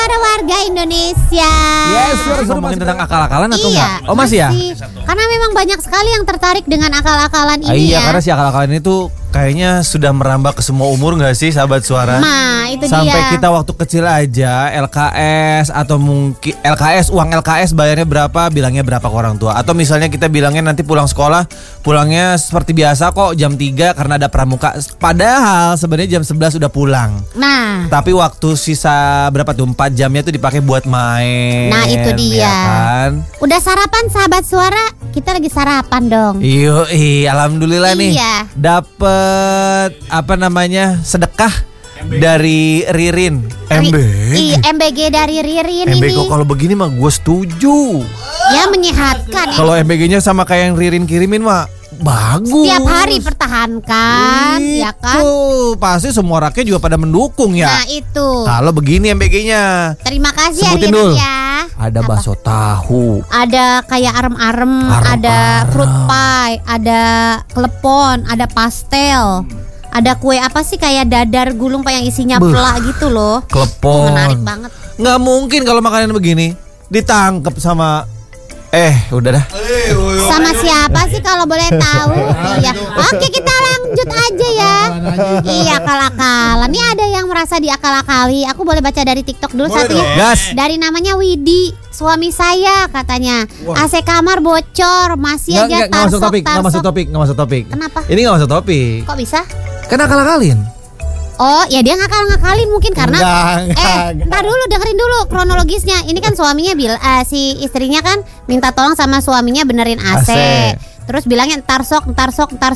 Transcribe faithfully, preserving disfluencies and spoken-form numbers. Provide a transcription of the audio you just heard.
para warga Indonesia. Yes, suara ngomongin tentang akal-akalan atau iya, enggak? Oh masih, masih ya? Karena memang banyak sekali yang tertarik dengan akal-akalan ini ah, iya, ya. karena si akal-akalan ini tuh kayaknya sudah merambah ke semua umur gak sih sahabat suara? Nah itu Sampai dia. kita waktu kecil aja L K S atau mungkin L K S, uang L K S bayarnya berapa, bilangnya berapa ke orang tua. Atau misalnya kita bilangnya nanti pulang sekolah, pulangnya seperti biasa kok jam tiga karena ada pramuka. Padahal sebenarnya jam sebelas udah pulang. Nah Tapi waktu sisa berapa tuh, empat jamnya tuh dipakai buat main. Nah itu dia ya kan? Udah sarapan sahabat suara? Kita lagi sarapan dong. Iyo, iya, alhamdulillah nih. Iya. Dapet apa namanya, sedekah M B G dari Ririn. M B G. Iya, M B G dari Ririn M B G ini. kalau begini mah gue setuju. Ya menyehatkan. Kalau M B G-nya sama kayak yang Ririn kirimin mah bagus. Setiap hari pertahankan, itu, ya kan? pasti semua rakyat juga pada mendukung ya. Nah itu. Kalau begini M B G-nya. Terima kasih Sebutin ya dulu. Ririn ya. Ada Apa? bakso tahu. Ada kayak arem-arem, Arem-arem. ada fruit pie, ada klepon, ada pastel. Ada kue apa sih kayak dadar gulung pak yang isinya Beuh. pela gitu loh. Klepon. Menarik banget. Nggak mungkin kalau makanan begini ditangkep sama eh udah dah. Sama siapa sih kalau boleh tahu? Iya. Oke kita lanjut aja ya. Iya akal-akalan. Ini ada yang merasa diakal-akali. Aku boleh baca dari TikTok dulu satu ya. Gas. Dari namanya Widi. Suami saya katanya A C kamar bocor. Masih Nggak, nggak, aja nggak masuk tarsok topik, nggak masuk tarsok. topik, nggak masuk topik. Kenapa? Ini nggak masuk topik. Kok bisa? Kan akal-akalin. Oh ya dia ngakal-ngakalin mungkin karena Enggak, enggak, Eh enggak. ntar dulu dengerin dulu kronologisnya. Ini kan suaminya bil, eh, si istrinya kan minta tolong sama suaminya benerin A C, A C. Terus bilangnya ntar sok ntar sok ntar